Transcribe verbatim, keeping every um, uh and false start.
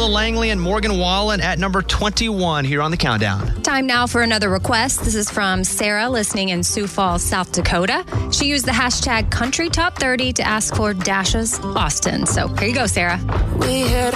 Ella Langley and Morgan Wallen at number twenty-one here on the countdown. Time now for another request. This is from Sarah, listening in Sioux Falls, South Dakota. She used the hashtag Country Top thirty to ask for Dasha's Austin. So here you go, Sarah. We had